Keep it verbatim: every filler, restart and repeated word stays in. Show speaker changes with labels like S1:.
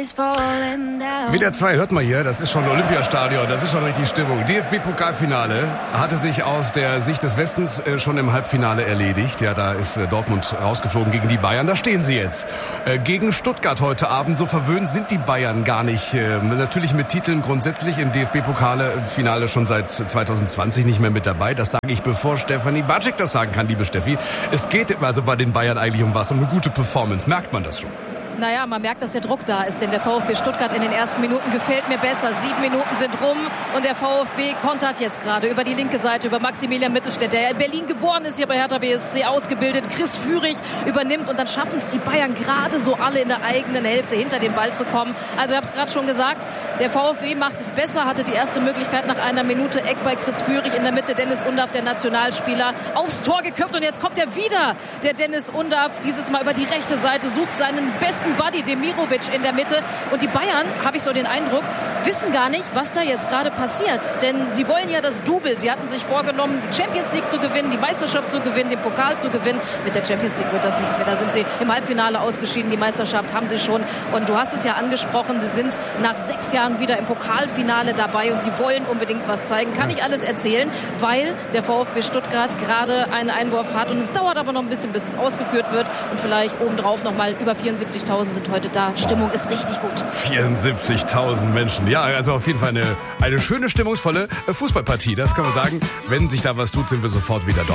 S1: W D R zwei, hört mal hier, das ist schon Olympiastadion, das ist schon richtig Stimmung. D F B-Pokalfinale hatte sich aus der Sicht des Westens äh, schon im Halbfinale erledigt. Ja, da ist äh, Dortmund rausgeflogen gegen die Bayern, da stehen sie jetzt. Äh, gegen Stuttgart heute Abend, so verwöhnt sind die Bayern gar nicht. Äh, natürlich mit Titeln grundsätzlich im D F B-Pokale-Finale schon seit zwanzig zwanzig nicht mehr mit dabei. Das sage ich, bevor Stefanie Bartschek das sagen kann, liebe Steffi. Es geht also bei den Bayern eigentlich um was, um eine gute Performance. Merkt man das schon?
S2: Naja, man merkt, dass der Druck da ist, denn der VfB Stuttgart in den ersten Minuten gefällt mir besser. Sieben Minuten sind rum und der VfB kontert jetzt gerade über die linke Seite, über Maximilian Mittelstädt, der in Berlin geboren ist, hier bei Hertha B S C ausgebildet. Chris Führig übernimmt und dann schaffen es die Bayern gerade so alle in der eigenen Hälfte hinter den Ball zu kommen. Also ich habe es gerade schon gesagt, der VfB macht es besser, hatte die erste Möglichkeit nach einer Minute. Eckball Chris Führig in der Mitte, Dennis Undaff, der Nationalspieler, aufs Tor geköpft und jetzt kommt er wieder, der Dennis Undaff, dieses Mal über die rechte Seite, sucht seinen besten Buddy Demirovic in der Mitte. Und die Bayern, habe ich so den Eindruck, wissen gar nicht, was da jetzt gerade passiert. Denn sie wollen ja das Double. Sie hatten sich vorgenommen, die Champions League zu gewinnen, die Meisterschaft zu gewinnen, den Pokal zu gewinnen. Mit der Champions League wird das nichts mehr. Da sind sie im Halbfinale ausgeschieden. Die Meisterschaft haben sie schon. Und du hast es ja angesprochen, sie sind nach sechs Jahren wieder im Pokalfinale dabei und sie wollen unbedingt was zeigen. Kann ich alles erzählen, weil der VfB Stuttgart gerade einen Einwurf hat. Und es dauert aber noch ein bisschen, bis es ausgeführt wird. Und vielleicht obendrauf nochmal über vierundsiebzigtausend sind heute da. Stimmung ist richtig gut.
S1: vierundsiebzigtausend Menschen. Ja, also auf jeden Fall eine, eine schöne, stimmungsvolle Fußballpartie. Das kann man sagen. Wenn sich da was tut, sind wir sofort wieder dort.